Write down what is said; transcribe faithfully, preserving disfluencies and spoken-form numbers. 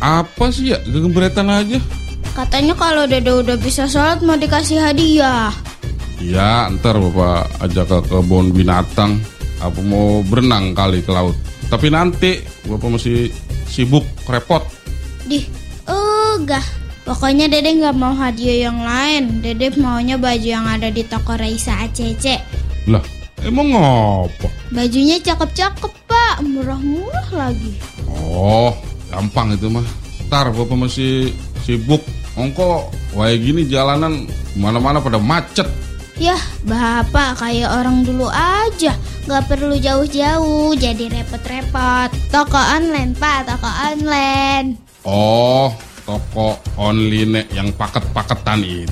Apa sih ya, gegemberetan aja. Katanya kalau Dede udah bisa sholat mau dikasih hadiah. Ya, ntar Bapak ajak ke kebun binatang. Apa mau berenang kali ke laut. Tapi nanti Bapak masih sibuk, repot. Dih, enggak. Pokoknya Dede gak mau hadiah yang lain. Dede maunya baju yang ada di toko Raisa A C C. Lah, emang ngapa? Bajunya cakep-cakep, Pak. Murah-murah lagi. Oh, gampang itu mah. Ntar Bapak masih sibuk. Ongko, kayak gini jalanan mana-mana pada macet. Yah, Bapak kayak orang dulu aja. Gak perlu jauh-jauh, jadi repot-repot. Toko online, Pak, toko online. Oh, toko online yang paket-paketan itu.